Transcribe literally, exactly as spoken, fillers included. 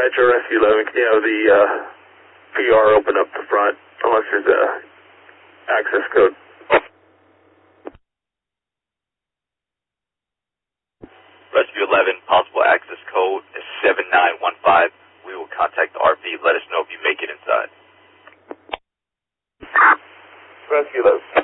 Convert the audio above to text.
Metro Rescue eleven, can you have the uh, P R open up the front, unless there's a access code? Rescue eleven, possible access code is seven nine one five. We will contact the R V. Let us know if you make it inside. Rescue eleven.